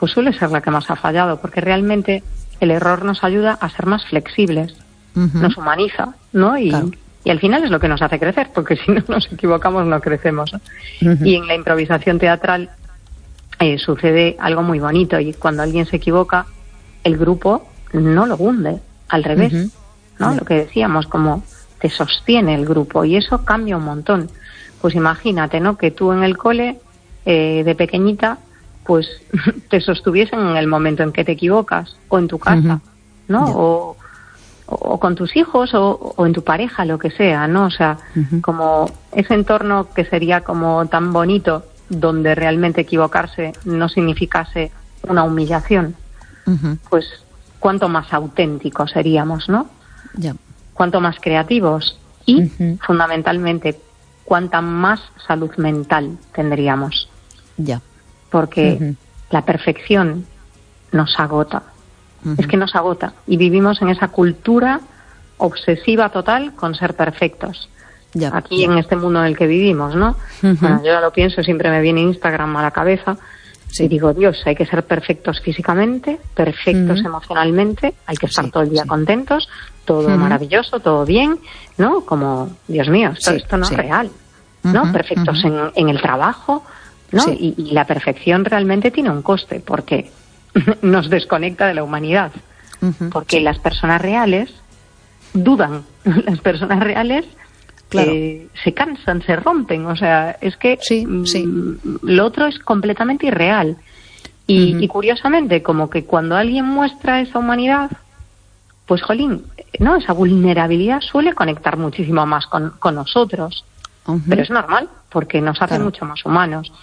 pues suele ser la que más ha fallado, porque realmente el error nos ayuda a ser más flexibles, nos humaniza, ¿no? Y al final es lo que nos hace crecer, porque si no nos equivocamos no crecemos, ¿no? Y en la improvisación teatral sucede algo muy bonito, y cuando alguien se equivoca, el grupo no lo hunde, al revés, ¿no? Lo que decíamos, como te sostiene el grupo, y eso cambia un montón. Pues imagínate, ¿no? Que tú en el cole, de pequeñita, pues te sostuviesen en el momento en que te equivocas, o en tu casa, ¿no? O con tus hijos, o en tu pareja, lo que sea, ¿no? O sea, como ese entorno que sería como tan bonito, donde realmente equivocarse no significase una humillación, pues cuánto más auténticos seríamos, ¿no? Cuánto más creativos y, fundamentalmente, cuánta más salud mental tendríamos. Porque la perfección nos agota. Es que nos agota. Y vivimos en esa cultura obsesiva total con ser perfectos. Aquí en este mundo en el que vivimos, ¿no? Bueno, yo ya lo pienso, siempre me viene Instagram a la cabeza. Y digo, Dios, hay que ser perfectos físicamente, perfectos emocionalmente, hay que estar todo el día contentos, todo maravilloso, todo bien, ¿no? Como, Dios mío, esto no es real, ¿no? Perfectos en el trabajo, ¿no? Y la perfección realmente tiene un coste, porque nos desconecta de la humanidad, porque las personas reales dudan, las personas reales se cansan, se rompen, o sea, es que lo otro es completamente irreal. Y curiosamente, como que cuando alguien muestra esa humanidad, pues jolín, ¿no? Esa vulnerabilidad suele conectar muchísimo más con nosotros. Pero es normal, porque nos hace mucho más humanos.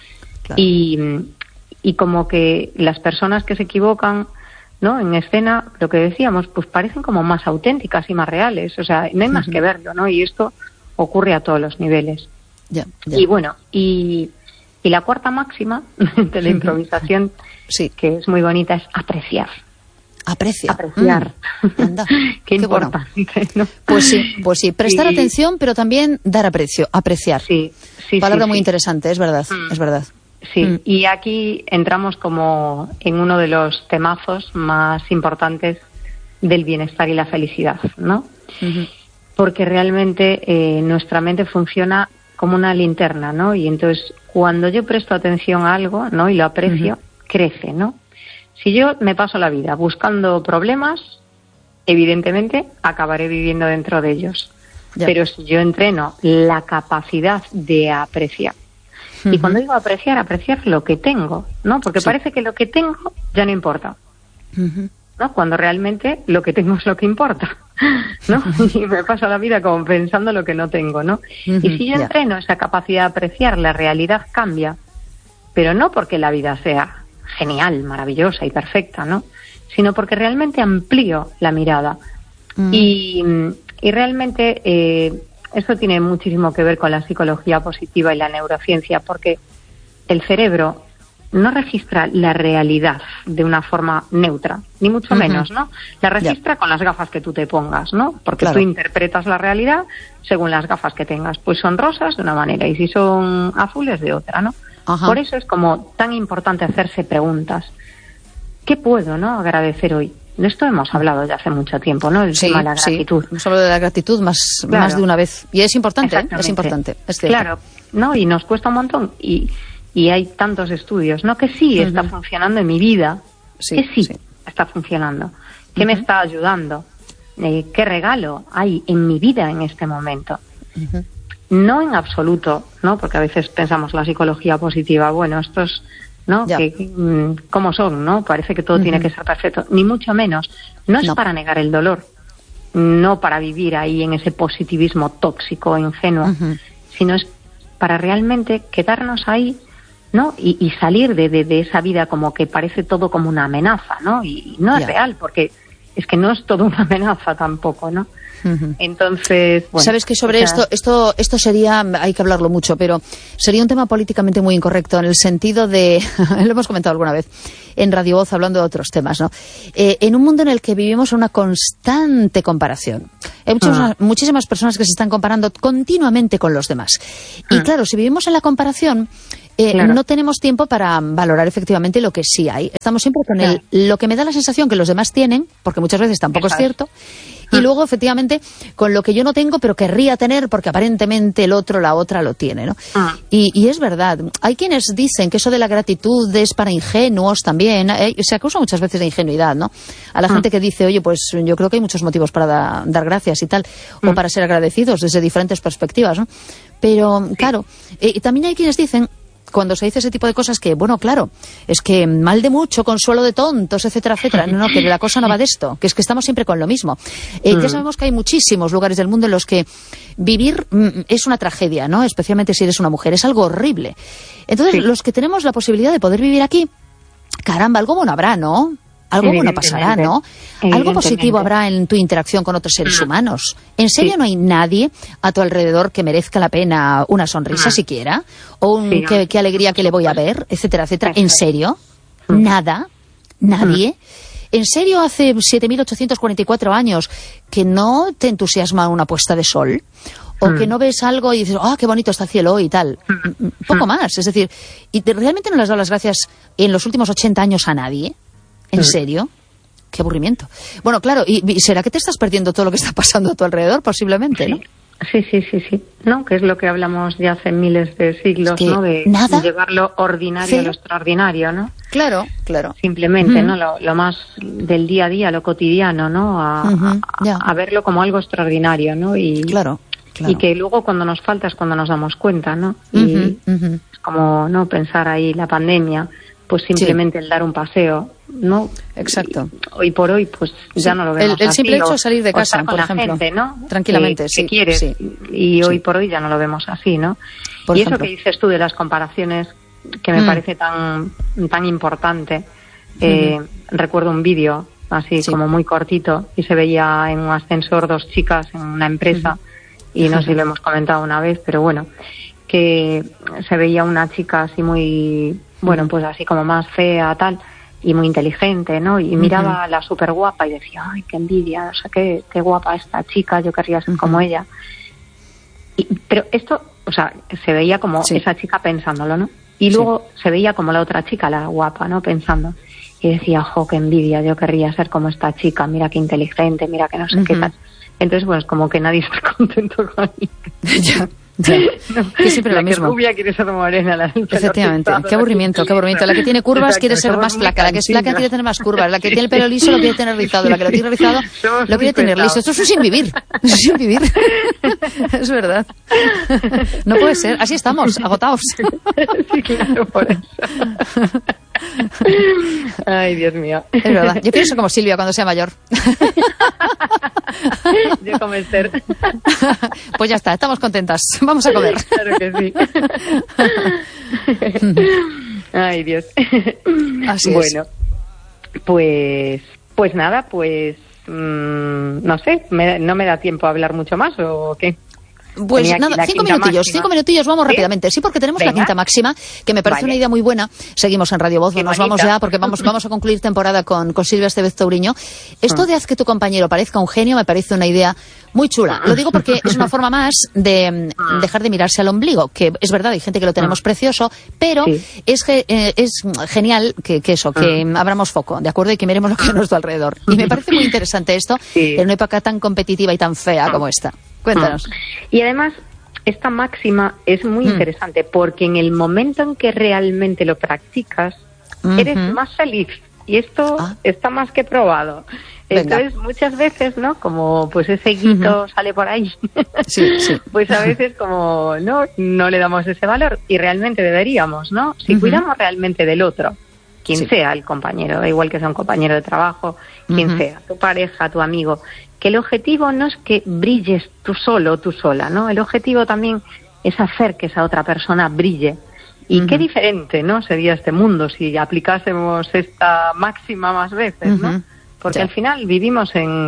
Y como que las personas que se equivocan, ¿no? En escena, lo que decíamos, pues parecen como más auténticas y más reales, o sea, no hay más que verlo, ¿no? Y esto ocurre a todos los niveles. Y bueno, y la cuarta máxima de la improvisación, que es muy bonita, es apreciar. Apreciar. Qué importante, bueno. ¿No? Pues sí. Prestar atención, pero también dar aprecio. Apreciar. Palabra muy interesante, es verdad. Es verdad. Sí, y aquí entramos como en uno de los temazos más importantes del bienestar y la felicidad, ¿no? Porque realmente nuestra mente funciona como una linterna, ¿no? Y entonces, cuando yo presto atención a algo, ¿no? Y lo aprecio, crece, ¿no? Si yo me paso la vida buscando problemas, evidentemente acabaré viviendo dentro de ellos. Pero si yo entreno la capacidad de apreciar, y cuando digo apreciar lo que tengo, ¿no? Porque parece que lo que tengo ya no importa, ¿no? Cuando realmente lo que tengo es lo que importa, ¿no? Y me paso la vida como pensando lo que no tengo, ¿no? Y si yo entreno esa capacidad de apreciar, la realidad cambia, pero no porque la vida sea genial, maravillosa y perfecta, ¿no? Sino porque realmente amplío la mirada. Y realmente esto tiene muchísimo que ver con la psicología positiva y la neurociencia, porque el cerebro no registra la realidad de una forma neutra, ni mucho menos, ¿no? La registra con las gafas que tú te pongas, ¿no? Porque tú interpretas la realidad según las gafas que tengas. Pues son rosas de una manera y si son azules de otra, ¿no? Por eso es como tan importante hacerse preguntas. ¿Qué puedo, no, agradecer hoy? De esto hemos hablado ya hace mucho tiempo, ¿no? El tema de la gratitud. Hemos hablado de la gratitud más de una vez. Y es importante, es importante. Es cierto. Claro, ¿no? Y nos cuesta un montón. Y hay tantos estudios, ¿no? Que sí está funcionando en mi vida. Que sí está funcionando. ¿Qué me está ayudando? ¿Qué regalo hay en mi vida en este momento? No en absoluto, ¿no? Porque a veces pensamos la psicología positiva, bueno, estos, ¿no? ¿Cómo son, no? Parece que todo tiene que ser perfecto. Ni mucho menos. No es para negar el dolor, no para vivir ahí en ese positivismo tóxico e ingenuo, sino es para realmente quedarnos ahí, ¿no? Y salir de esa vida como que parece todo como una amenaza, ¿no? Y no es real, porque es que no es todo una amenaza tampoco, ¿no? Entonces, bueno, sabes que sobre esto sería, hay que hablarlo mucho, pero sería un tema políticamente muy incorrecto en el sentido de, lo hemos comentado alguna vez, en Radio Voz hablando de otros temas, ¿no? En un mundo en el que vivimos una constante comparación. Hay muchísimas personas que se están comparando continuamente con los demás. Y claro, si vivimos en la comparación, no tenemos tiempo para valorar efectivamente lo que sí hay. Estamos siempre con lo que me da la sensación que los demás tienen, porque muchas veces tampoco es cierto. Y luego, efectivamente, con lo que yo no tengo, pero querría tener, porque aparentemente el otro, la otra, lo tiene, ¿no? Y es verdad. Hay quienes dicen que eso de la gratitud es para ingenuos también. Se acusa muchas veces de ingenuidad, ¿no? A la gente que dice, oye, pues yo creo que hay muchos motivos para dar gracias y tal, o para ser agradecidos desde diferentes perspectivas, ¿no? Pero, claro, también hay quienes dicen, cuando se dice ese tipo de cosas, que, bueno, claro, es que mal de mucho, consuelo de tontos, etcétera, etcétera. No, que la cosa no va de esto, que es que estamos siempre con lo mismo. Ya sabemos que hay muchísimos lugares del mundo en los que vivir es una tragedia, ¿no? Especialmente si eres una mujer, es algo horrible. Entonces, los que tenemos la posibilidad de poder vivir aquí, caramba, algo bueno habrá, ¿no? Algo bueno pasará, ¿no? Algo positivo habrá en tu interacción con otros seres humanos. ¿En serio no hay nadie a tu alrededor que merezca la pena una sonrisa siquiera? ¿O qué alegría que le voy a ver? Etcétera, etcétera. ¿En serio? ¿Nada? ¿Nadie? ¿En serio hace 7.844 años que no te entusiasma una puesta de sol? ¿O que no ves algo y dices, qué bonito está el cielo hoy y tal? Poco más. Es decir, ¿y realmente no le has dado las gracias en los últimos 80 años a nadie? ¿En serio? Qué aburrimiento. Bueno, claro, ¿y será que te estás perdiendo todo lo que está pasando a tu alrededor? Posiblemente, ¿no? Sí. ¿No? Que es lo que hablamos ya hace miles de siglos, ¿no? De llevar lo ordinario a lo extraordinario, ¿no? Claro. Simplemente, ¿no? Lo más del día a día, lo cotidiano, ¿no? A verlo como algo extraordinario, ¿no? Y, claro. Y que luego cuando nos falta es cuando nos damos cuenta, ¿no? Y es como, ¿no? Pensar ahí la pandemia, pues simplemente el dar un paseo, ¿no? Exacto. Hoy por hoy, pues ya no lo vemos el simple hecho de salir de casa, por ejemplo. La gente, ¿no? Tranquilamente, que quieres. Y hoy por hoy ya no lo vemos así, ¿no? Por y ejemplo. Eso que dices tú de las comparaciones, que me parece tan importante. Recuerdo un vídeo, así como muy cortito, y se veía en un ascensor dos chicas en una empresa, y no sé si lo hemos comentado una vez, pero bueno, que se veía una chica así muy... Bueno, pues así como más fea, tal, y muy inteligente, ¿no? Y miraba a la súper guapa y decía, ay, qué envidia, o sea, qué guapa esta chica, yo querría ser como ella. Pero esto, o sea, se veía como esa chica pensándolo, ¿no? Y luego se veía como la otra chica, la guapa, ¿no? Pensando. Y decía, qué envidia, yo querría ser como esta chica, mira qué inteligente, mira que no sé qué tal. Entonces, pues como que nadie está contento con ella. Que siempre lo mismo. La que rubia quiere ser morena. Efectivamente. Qué aburrimiento. La que tiene curvas quiere ser más flaca. La que es flaca quiere tener más curvas. La que tiene el pelo liso lo quiere tener rizado. La que lo tiene rizado lo quiere tener liso. Esto es un sin vivir. Es verdad. No puede ser. Así estamos, agotados. Sí, claro, por eso. Ay, Dios mío. Es verdad. Yo pienso como Silvia cuando sea mayor. Yo como Esther. Pues ya está, estamos contentas. Vamos a comer. Claro que sí. Ay, Dios. Así bueno, pues nada, pues no sé, no me da tiempo a hablar mucho más, ¿o qué? Pues nada, 5 minutillos, vamos rápidamente. Sí, porque tenemos la quinta máxima, que me parece una idea muy buena. Seguimos en Radio Voz, nos vamos ya, porque vamos a concluir temporada con Silvia Estevez Touriño. Esto de haz que tu compañero parezca un genio me parece una idea muy chula. Lo digo porque es una forma más de dejar de mirarse al ombligo, que es verdad, hay gente que lo tenemos precioso, pero es genial que abramos foco, ¿de acuerdo? Y que miremos lo que hay a nuestro alrededor. Y me parece muy interesante esto, en una época tan competitiva y tan fea como esta. Cuéntanos. Y además, esta máxima es muy interesante porque en el momento en que realmente lo practicas, eres más feliz. Y esto está más que probado. Entonces, muchas veces, ¿no? Como pues ese guito sale por ahí, pues a veces como no le damos ese valor y realmente deberíamos, ¿no? Si cuidamos realmente del otro, quien sea el compañero, da igual que sea un compañero de trabajo, quien sea, tu pareja, tu amigo, que el objetivo no es que brilles tú solo o tú sola, ¿no? El objetivo también es hacer que esa otra persona brille. Y qué diferente, ¿no? Sería este mundo si aplicásemos esta máxima más veces, ¿no? Porque al final vivimos en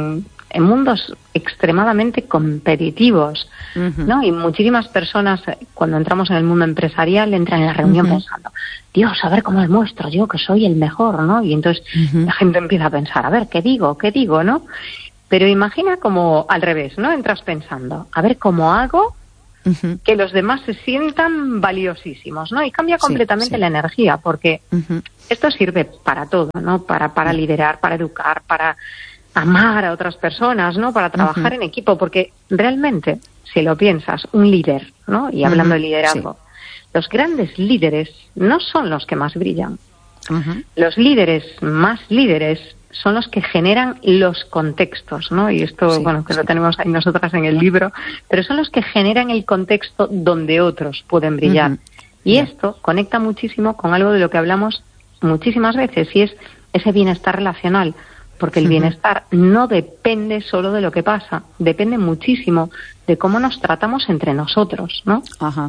en mundos extremadamente competitivos, ¿no? Y muchísimas personas, cuando entramos en el mundo empresarial, entran en la reunión pensando, Dios, a ver cómo demuestro yo que soy el mejor, ¿no? Y entonces la gente empieza a pensar, a ver, ¿qué digo, no? Pero imagina como al revés, ¿no? Entras pensando, a ver cómo hago que los demás se sientan valiosísimos, ¿no? Y cambia completamente la energía, porque esto sirve para todo, ¿no? Para liderar, para educar, para amar a otras personas, ¿no? Para trabajar en equipo, porque realmente, si lo piensas, un líder, ¿no? Y hablando de liderazgo, los grandes líderes no son los que más brillan. Los líderes más líderes son los que generan los contextos, ¿no? Y esto, que lo tenemos ahí nosotras en el libro, pero son los que generan el contexto donde otros pueden brillar. Y esto conecta muchísimo con algo de lo que hablamos muchísimas veces, y es ese bienestar relacional, porque el bienestar no depende solo de lo que pasa, depende muchísimo de cómo nos tratamos entre nosotros, ¿no?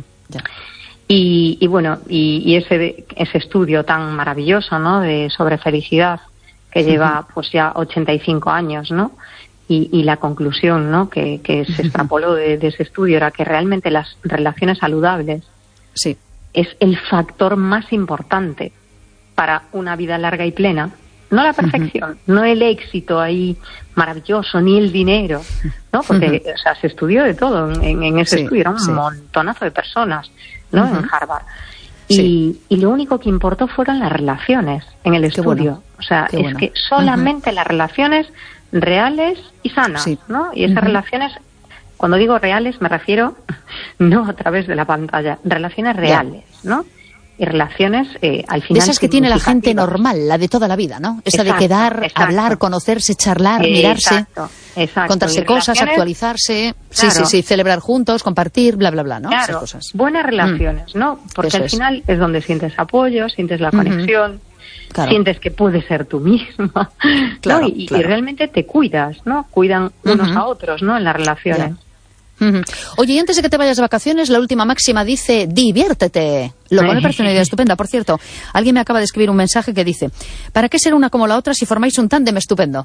Y bueno, y ese estudio tan maravilloso, ¿no? Sobre felicidad, que lleva pues ya 85 años, ¿no? Y la conclusión, ¿no? que se extrapoló de ese estudio era que realmente las relaciones saludables es el factor más importante para una vida larga y plena. No la perfección, no el éxito ahí maravilloso, ni el dinero, ¿no? Porque o sea, se estudió de todo en ese estudio, era un montonazo de personas, ¿no? En Harvard. Y lo único que importó fueron las relaciones en el estudio. O sea, es que solamente las relaciones reales y sanas, ¿no? Y esas relaciones, cuando digo reales, me refiero no a través de la pantalla, relaciones reales, ¿no? Y relaciones, al final... De esas que tiene la gente normal, la de toda la vida, ¿no? Esa de quedar, hablar, conocerse, charlar, mirarse, contarse cosas, actualizarse, celebrar juntos, compartir, bla, bla, bla, ¿no? Claro, esas cosas. Buenas relaciones, ¿no? Porque eso al final es donde sientes apoyo, sientes la conexión, sientes que puedes ser tú misma, ¿no? Y realmente te cuidas, ¿no? Cuidan unos a otros, ¿no? En las relaciones. Oye, y antes de que te vayas de vacaciones, la última máxima dice, diviértete. Lo cual me parece una idea estupenda. Por cierto, alguien me acaba de escribir un mensaje que dice, ¿para qué ser una como la otra si formáis un tándem estupendo?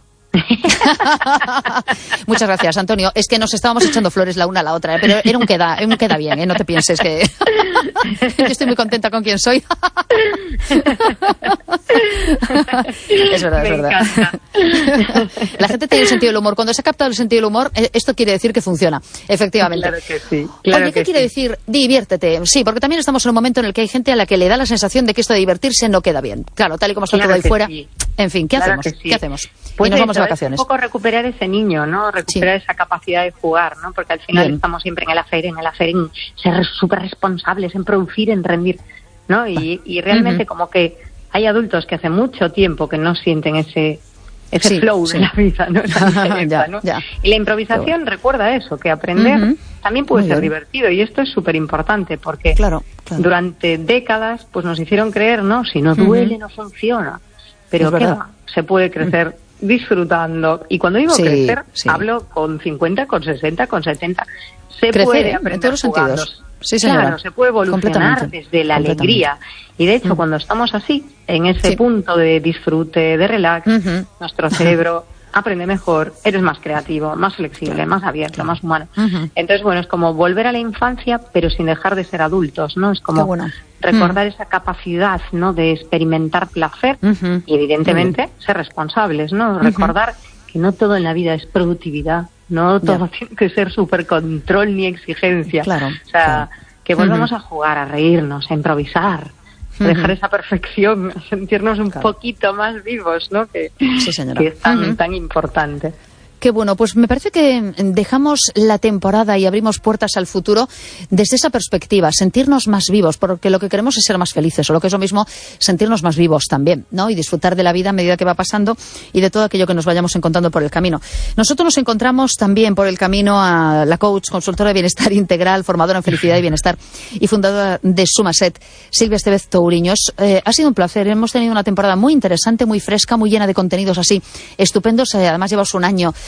Muchas gracias, Antonio. Es que nos estábamos echando flores la una a la otra, pero era un queda bien, no te pienses que yo estoy muy contenta con quien soy. Es verdad. La gente tiene el sentido del humor. Cuando se ha captado el sentido del humor, esto quiere decir que funciona, efectivamente. Claro que sí. Oye, ¿qué quiere decir diviértete? Sí, porque también estamos en un momento en el que hay gente a la que le da la sensación de que esto de divertirse no queda bien. Claro, tal y como está todo ahí fuera. En fin, ¿qué hacemos? ¿Qué hacemos? Pues y nos vamos de vacaciones. Un poco recuperar ese niño, ¿no? Recuperar esa capacidad de jugar, ¿no? Porque al final estamos siempre en el hacer, en ser súper responsables, en producir, en rendir, ¿no? Y realmente como que hay adultos que hace mucho tiempo que no sienten ese flow de la vida, ¿no? Esa diferencia, ¿no? Y la improvisación recuerda eso, que aprender también puede ser divertido, y esto es súper importante porque durante décadas pues nos hicieron creer, ¿no? Si no duele, no funciona. Pero ¿qué va? Se puede crecer disfrutando. Y cuando digo crecer, hablo con 50, con 60, con 70. Se puede aprender en todos los sentidos. Sí, señora. Claro, se puede evolucionar desde la alegría. Y de hecho, cuando estamos así, en ese punto de disfrute, de relax, nuestro cerebro aprende mejor, eres más creativo, más flexible, más abierto, más humano. Entonces, bueno, es como volver a la infancia, pero sin dejar de ser adultos, ¿no? Es como recordar esa capacidad, ¿no? De experimentar placer y, evidentemente, ser responsables, ¿no? Recordar que no todo en la vida es productividad, no todo tiene que ser súper control ni exigencia. O sea, que volvamos a jugar, a reírnos, a improvisar, dejar esa perfección, a sentirnos un poquito más vivos, ¿no? Que es tan importante. Qué bueno, pues me parece que dejamos la temporada y abrimos puertas al futuro desde esa perspectiva, sentirnos más vivos, porque lo que queremos es ser más felices, o lo que es lo mismo, sentirnos más vivos también, ¿no? Y disfrutar de la vida a medida que va pasando y de todo aquello que nos vayamos encontrando por el camino. Nosotros nos encontramos también por el camino a la coach, consultora de bienestar integral, formadora en felicidad y bienestar y fundadora de Sumaset, Silvia Estevez Touriños. Ha sido un placer, hemos tenido una temporada muy interesante, muy fresca, muy llena de contenidos así estupendos. Además llevamos un año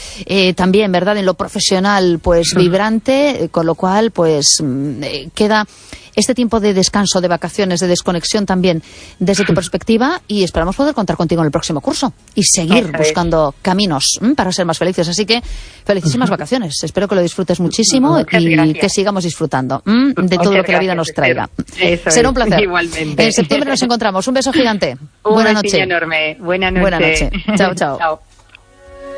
también, ¿verdad?, en lo profesional, pues vibrante, con lo cual, pues queda este tiempo de descanso, de vacaciones, de desconexión también desde tu perspectiva, y esperamos poder contar contigo en el próximo curso y seguir buscando caminos para ser más felices. Así que felicísimas vacaciones. Espero que lo disfrutes muchísimo y que sigamos disfrutando de todo lo que la vida nos traiga. Será un placer. Igualmente. En septiembre nos encontramos. Un beso gigante. Buena noche. enorme. Buena noche. Buena noche. Chao, chao. Chao.